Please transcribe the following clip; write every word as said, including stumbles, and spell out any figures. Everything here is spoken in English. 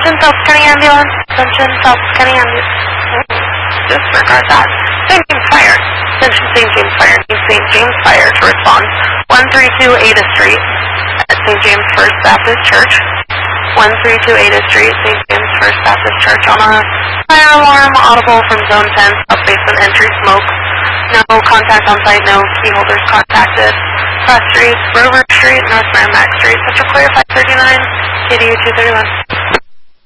Attention, Phelps County Ambulance. Attention, Phelps County Ambulance. Disregard that. Saint James Fire. Attention, Saint James Fire. Need Saint James Fire to respond. one thirty-two Ada Street at Saint James First Baptist Church. one thirty-two Ada Street, Saint James First Baptist Church on a fire alarm audible from Zone ten, up basement entry smoke. No contact on site, no key holders contacted. Cross Street, Rover Street, North Merrimack Street, Central Clear five thirty-nine, K D U two thirty-one.